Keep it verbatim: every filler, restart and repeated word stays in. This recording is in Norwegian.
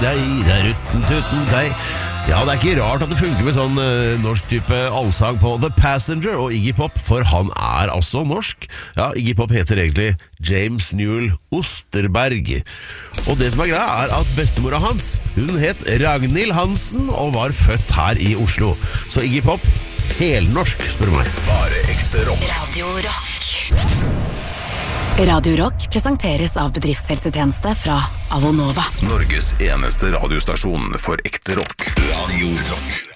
deg, der uten tutten deg. Ja, det er ikke rart at det funker med sånn uh, norsk type allsang på The Passenger og Iggy Pop, for han er altså norsk. Ja, Iggy Pop heter egentlig James Newell Osterberg. Og det som er greia er at bestemora hans, hun het Ragnhild Hansen og var født her i Oslo. Så Iggy Pop, helnorsk, spør du meg. Bare ekte rock. Radio Rock. Radio Rock presenteres av bedriftshelsetjeneste fra Avonova. Norges eneste radiostasjon for ekte rock. Radio Rock.